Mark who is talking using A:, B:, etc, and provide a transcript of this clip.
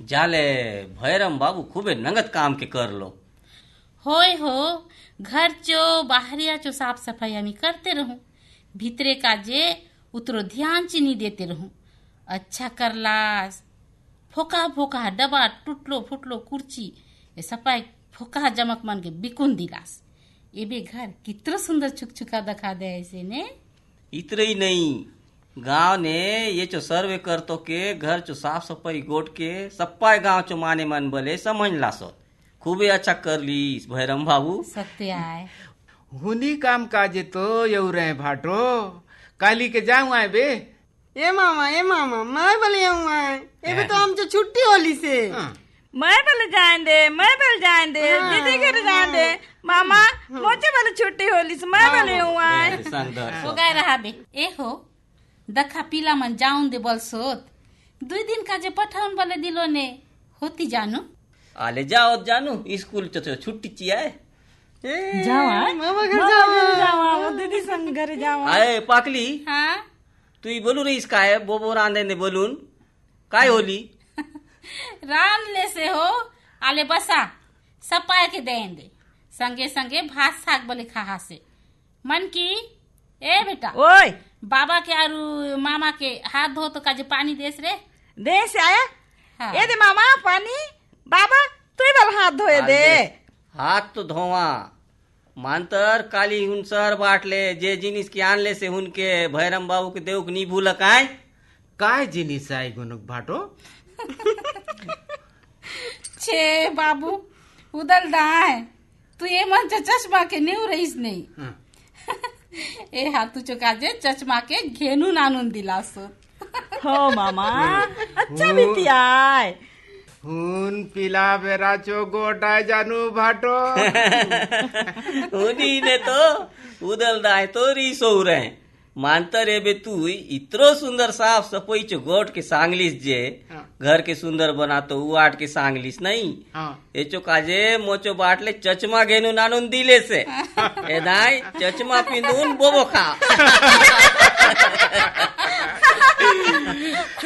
A: जाले भैरम बाबू खूबे नंगत काम के कर लो।
B: होय हो, घर चो बाहरिया चो साफ सफाई आम्ही करते रहूं, भीतरे का जे उतरो ध्यान चिनी देते रहूं। अच्छा करलास, फोका फोका डबा टूटलो फुटलो कुर्ची ये सफाई फोका जमक मन के बिकुन दिलास। एबे घर कितना सुंदर छुकछुका दिखा दे ऐसे ने।
A: इतरे ही नहीं, गांव ने ये चो सर्वे कर तो के घर चो साफ सफाई गोट के सप्पाय गांव चो माने मन बोले समझ लासो। खूबे अच्छा कर ली भैरम बाबू।
B: सत्य आए
C: हुनी काम काजे तो यू रहे भाटो, काली के जाऊँ आए बे।
D: ए मामा मैं बोले आए एबे तो हमसे छुट्टी होली से।
E: मैं बोले जान दे दीदी घर जान दे मामा मोचे बोले छुट्टी होली से मैं बोले
B: हो गए रहा बे। ए हो दखा पीला मन जाऊं दे बोल सोत 2 दिन का जे पठान बोले दिलो ने होती जानू।
A: आले जाओ जानू स्कूल चो छुट्टी चियाए
D: मामा घर जाओ
E: दीदी संग घर जाओ।
A: आए पाकली
B: हाँ
A: तू ही बोलू रही इसका है बोबो रांधे ने बोलून काय होली
B: रान ले से हो आले बसा सपाए के दें दे संगे संगे भात साग बोले खा से मन की। ए बेटा
E: ओए
B: बाबा के आरु मामा के हाथ धो तो काजे पानी देस रे।
E: दे से आया
B: हाँ।
E: ए दे मामा पानी बाबा तू बल हाथ धोए दे।
A: हाथ तो धोवा मानतर काली हुन सर बाटले जे जिनिस के आनले से हुनके भैरम बाबू के देव नी भूलक आए।
C: काय जिनिस आई गुनुक भाटो?
B: छे बाबू उदल दाए तू ये मन चश्मा के न्यू रहीस नहीं। ए हाथू चुकाजे चश्मा के घेनू नानून दिलासो।
E: हो मामा अच्छा बिटियाय
C: हुन पिला बेरा चो गोटाय जानू भाटो।
A: उनी ने तो उदल दाए तो री सो रहे मानतर एबे तू इतरो सुंदर साफ सफाई चो गोट के सांगलिस जे घर के सुंदर बना तो उवाट के सांगलिस नहीं। ए चो काजे मोचो बाटले चचमा घेनु नानुन दिले से ए दाई चचमा पिंदून बोबो खा।